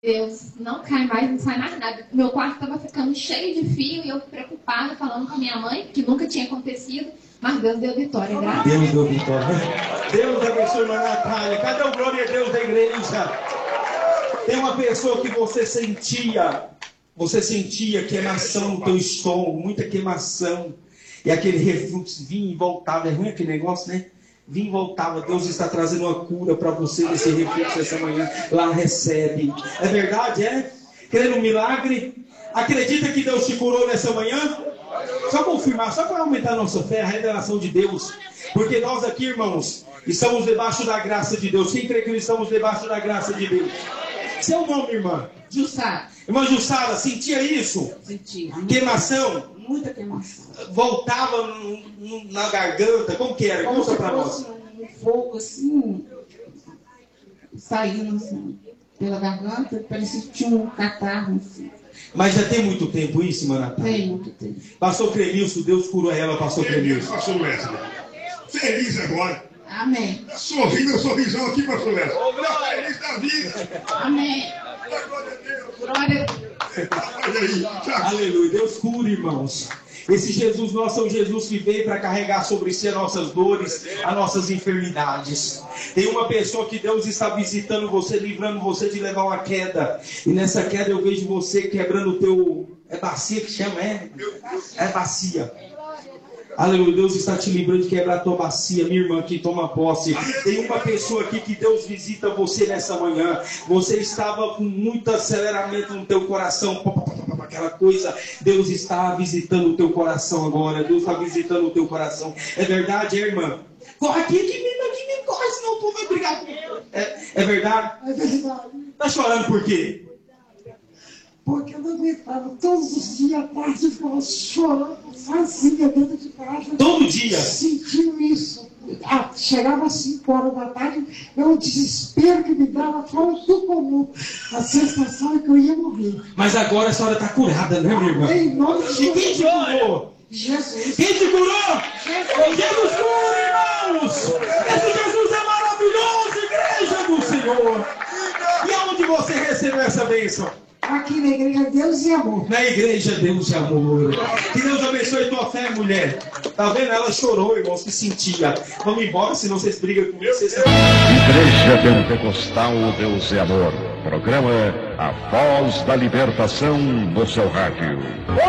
Deus, não cai mais, não sai mais nada. Meu quarto estava ficando cheio de fio e eu preocupada, falando com a minha mãe, que nunca tinha acontecido, mas Deus deu vitória, graças a Deus. Deus deu vitória. Deus abençoe, irmã Natália. Cadê o glória a Deus da igreja? Tem uma pessoa que você sentia queimação no teu estômago, muita queimação, e aquele refluxo vinha e voltava. É ruim aquele negócio, né? Vinha e voltava. Deus está trazendo uma cura para você desse refluxo essa manhã. Lá recebe. É verdade, é? Querendo um milagre? Acredita que Deus te curou nessa manhã? Só confirmar, só para aumentar a nossa fé, a revelação de Deus. Porque nós aqui, irmãos, estamos debaixo da graça de Deus. Quem crê que estamos debaixo da graça de Deus? Seu nome, irmã? Jussara. Irmã Jussara, sentia isso? Sentia. Queimação? Muita queimação. Voltava na garganta? Como que era? Conta para nós. Um fogo assim, saindo assim, pela garganta, parecia que tinha um catarro assim. Mas já tem muito tempo isso, irmã Natália? Tem muito tempo. Pastor Crenilson, Deus curou ela, pastor Crenilson. Pastor Wesley. Feliz agora. Amém. Sorri meu sorrisão aqui, pastor Wesley. Feliz da vida. Amém. Glória a Deus. Glória a Deus. Olha aí. Já. Aleluia. Deus cura, irmãos. Esse Jesus nosso é o Jesus que veio para carregar sobre si as nossas dores, as nossas enfermidades. Tem uma pessoa que Deus está visitando você, livrando você de levar uma queda. E nessa queda eu vejo você quebrando o teu... É bacia que chama, é? É bacia. Aleluia, Deus está te livrando de quebrar a tua bacia, minha irmã que toma posse. Tem uma pessoa aqui que Deus visita você nessa manhã. Você estava com muito aceleramento no teu coração, aquela coisa. Deus está visitando o teu coração agora. Deus está visitando o teu coração. É verdade, irmã? Corre aqui, que corre, senão tu vai brigar comigo. É verdade? É verdade. Tá chorando por quê? Porque eu não aguentava todos os dias à tarde, eu ficava chorando sozinha dentro de casa. Todo dia? Sentindo isso. Chegava às 5 horas da tarde, o desespero que me dava fora do comum. A sensação é que eu ia morrer. Mas agora a senhora está curada, né, minha irmã? Em nome de E quem te curou? Jesus. Quem te curou? Jesus cura, irmãos! Esse Jesus é maravilhoso, igreja do Senhor! E aonde você recebeu essa bênção? Aqui na igreja Deus e Amor. Na igreja Deus e Amor. Que Deus abençoe tua fé, mulher. Tá vendo? Ela chorou, irmãos, que sentia. Vamos embora, senão vocês brigam comigo. Igreja Pentecostal Deus e Amor. Programa A Voz da Libertação no seu rádio.